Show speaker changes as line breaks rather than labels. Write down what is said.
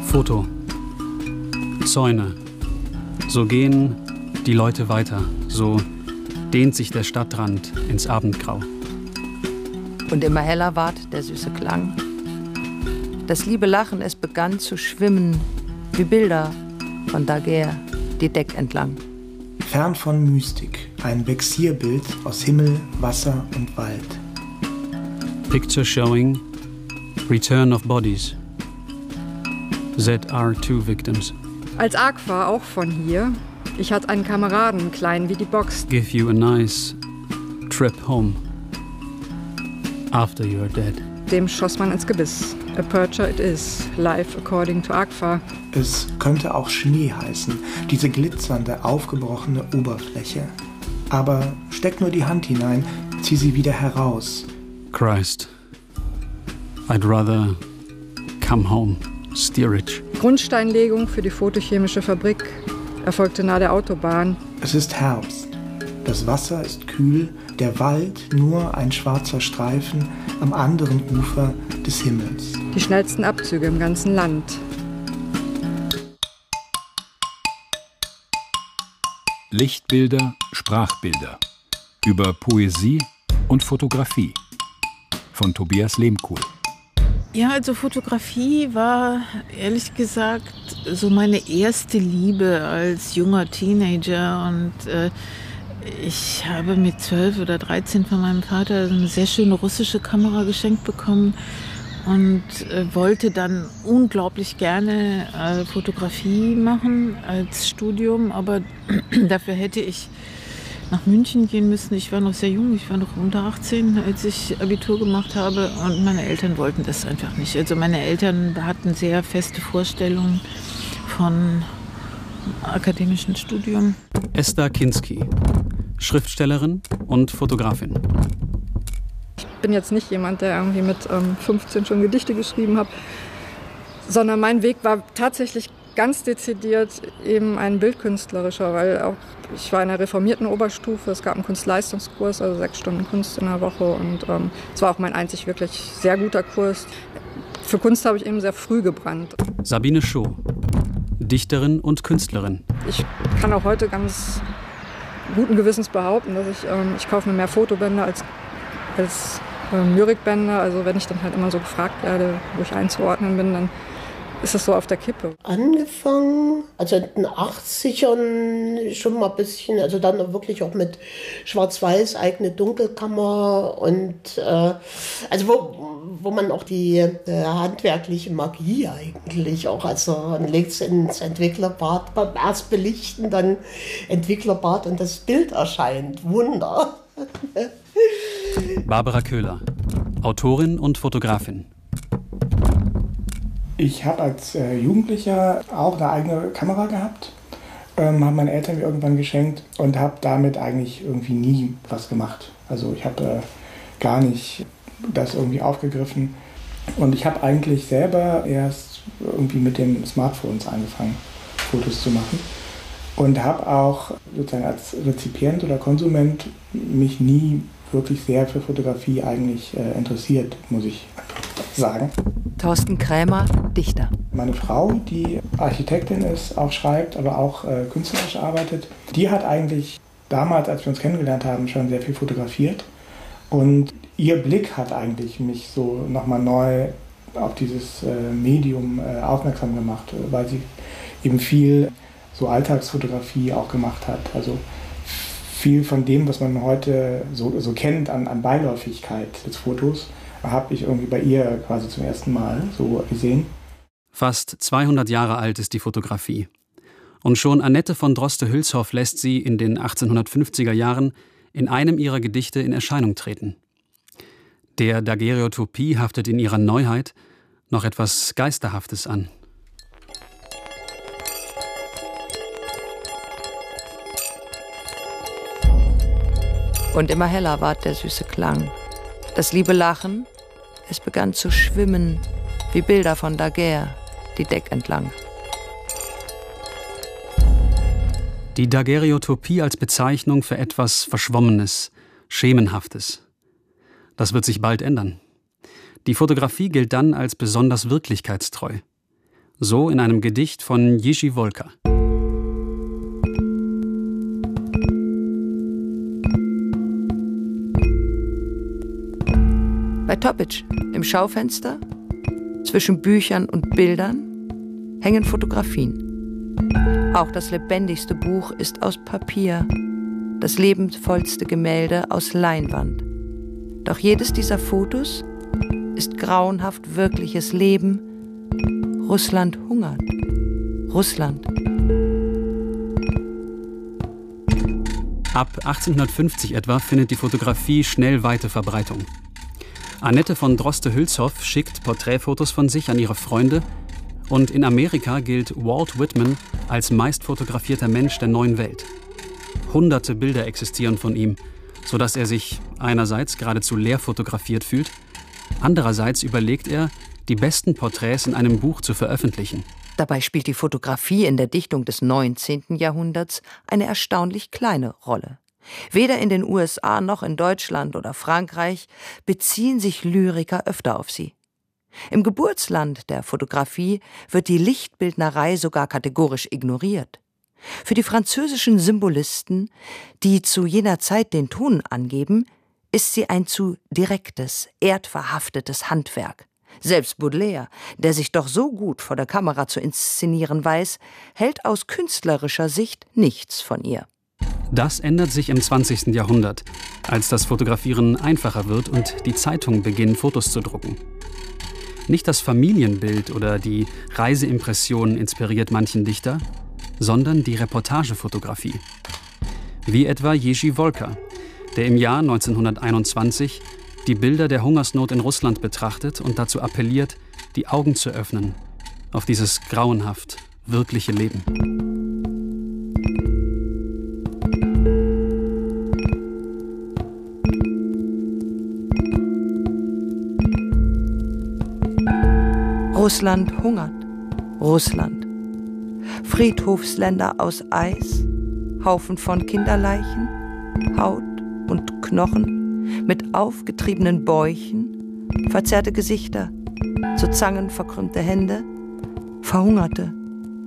Foto. Zäune. So gehen die Leute weiter. So dehnt sich der Stadtrand ins Abendgrau.
Und immer heller ward der süße Klang. Das liebe Lachen, es begann zu schwimmen, wie Bilder von Daguerre, die Deck entlang.
Fern von Mystik, ein Vexierbild aus Himmel, Wasser und Wald.
Picture showing Return of Bodies. ZR2 Victims.
Als Agfa, auch von hier. Ich hatte einen Kameraden, klein wie die Box.
Give you a nice trip home. After you're dead.
Dem schoss man ins Gebiss. A Purcher it is, life according to Agfa.
Es könnte auch Schnee heißen, diese glitzernde, aufgebrochene Oberfläche. Aber steck nur die Hand hinein, zieh sie wieder heraus.
Christ, I'd rather come home, steerage.
Grundsteinlegung für die photochemische Fabrik erfolgte nahe der Autobahn.
Es ist Herbst. Das Wasser ist kühl, der Wald nur ein schwarzer Streifen am anderen Ufer des Himmels.
Die schnellsten Abzüge im ganzen Land.
Lichtbilder, Sprachbilder. Über Poesie und Fotografie. Von Tobias Lehmkuhl.
Ja, also Fotografie war ehrlich gesagt so meine erste Liebe als junger Teenager und ich habe mit 12 oder 13 von meinem Vater eine sehr schöne russische Kamera geschenkt bekommen und wollte dann unglaublich gerne Fotografie machen als Studium, aber dafür hätte ich nach München gehen müssen. Ich war noch sehr jung, ich war noch unter 18, als ich Abitur gemacht habe und meine Eltern wollten das einfach nicht. Also meine Eltern hatten sehr feste Vorstellungen von akademischen Studium.
Esther Kinski, Schriftstellerin und Fotografin.
Ich bin jetzt nicht jemand, der irgendwie mit 15 schon Gedichte geschrieben hat, sondern mein Weg war tatsächlich ganz dezidiert eben ein bildkünstlerischer, weil auch ich war in der reformierten Oberstufe, es gab einen Kunstleistungskurs, also 6 Stunden Kunst in der Woche und es war auch mein einzig wirklich sehr guter Kurs. Für Kunst habe ich eben sehr früh gebrannt.
Sabine Schoh, Dichterin und Künstlerin.
Ich kann auch heute ganz guten Gewissens behaupten, dass ich kaufe mir mehr Fotobände als Lyrikbände. Also wenn ich dann halt immer so gefragt werde, wo ich einzuordnen bin, dann ist es so auf der Kippe.
Angefangen, also in den 80ern schon mal ein bisschen, also dann wirklich auch mit Schwarz-Weiß, eigene Dunkelkammer und also wo man auch die handwerkliche Magie eigentlich auch, also man legt es ins Entwicklerbad, beim erst belichten, dann Entwicklerbad und das Bild erscheint. Wunder.
Barbara Köhler, Autorin und Fotografin.
Ich habe als Jugendlicher auch eine eigene Kamera gehabt, haben meine Eltern mir irgendwann geschenkt und habe damit eigentlich irgendwie nie was gemacht. Also ich habe gar nicht das irgendwie aufgegriffen und ich habe eigentlich selber erst irgendwie mit den Smartphones angefangen, Fotos zu machen und habe auch sozusagen als Rezipient oder Konsument mich nie wirklich sehr für Fotografie eigentlich interessiert, muss ich sagen.
Thorsten Krämer, Dichter.
Meine Frau, die Architektin ist, auch schreibt, aber auch künstlerisch arbeitet, die hat eigentlich damals, als wir uns kennengelernt haben, schon sehr viel fotografiert. Und ihr Blick hat eigentlich mich so nochmal neu auf dieses Medium aufmerksam gemacht, weil sie eben viel so Alltagsfotografie auch gemacht hat. Also viel von dem, was man heute so kennt an Beiläufigkeit des Fotos, habe ich irgendwie bei ihr quasi zum ersten Mal so gesehen.
Fast 200 Jahre alt ist die Fotografie. Und schon Annette von Droste-Hülshoff lässt sie in den 1850er Jahren in einem ihrer Gedichte in Erscheinung treten. Der Daguerreotypie haftet in ihrer Neuheit noch etwas Geisterhaftes an.
Und immer heller ward der süße Klang. Das liebe Lachen, es begann zu schwimmen, wie Bilder von Daguerre, die Deck entlang.
Die Daguerreotypie als Bezeichnung für etwas Verschwommenes, Schemenhaftes. Das wird sich bald ändern. Die Fotografie gilt dann als besonders wirklichkeitstreu. So in einem Gedicht von Jiří Wolka.
Bei Toppitsch im Schaufenster, zwischen Büchern und Bildern, hängen Fotografien. Auch das lebendigste Buch ist aus Papier, das lebensvollste Gemälde aus Leinwand. Doch jedes dieser Fotos ist grauenhaft wirkliches Leben. Russland hungert. Russland.
Ab 1850 etwa findet die Fotografie schnell weite Verbreitung. Annette von Droste-Hülshoff schickt Porträtfotos von sich an ihre Freunde und in Amerika gilt Walt Whitman als meistfotografierter Mensch der neuen Welt. Hunderte Bilder existieren von ihm, sodass er sich einerseits geradezu leer fotografiert fühlt, andererseits überlegt er, die besten Porträts in einem Buch zu veröffentlichen.
Dabei spielt die Fotografie in der Dichtung des 19. Jahrhunderts eine erstaunlich kleine Rolle. Weder in den USA noch in Deutschland oder Frankreich beziehen sich Lyriker öfter auf sie. Im Geburtsland der Fotografie wird die Lichtbildnerei sogar kategorisch ignoriert. Für die französischen Symbolisten, die zu jener Zeit den Ton angeben, ist sie ein zu direktes, erdverhaftetes Handwerk. Selbst Baudelaire, der sich doch so gut vor der Kamera zu inszenieren weiß, hält aus künstlerischer Sicht nichts von ihr.
Das ändert sich im 20. Jahrhundert, als das Fotografieren einfacher wird und die Zeitungen beginnen, Fotos zu drucken. Nicht das Familienbild oder die Reiseimpression inspiriert manchen Dichter, sondern die Reportagefotografie. Wie etwa Jiří Wolka, der im Jahr 1921 die Bilder der Hungersnot in Russland betrachtet und dazu appelliert, die Augen zu öffnen auf dieses grauenhaft wirkliche Leben.
Russland hungert. Russland. Friedhofsländer aus Eis, Haufen von Kinderleichen, Haut und Knochen mit aufgetriebenen Bäuchen, verzerrte Gesichter, zu Zangen verkrümmte Hände, Verhungerte.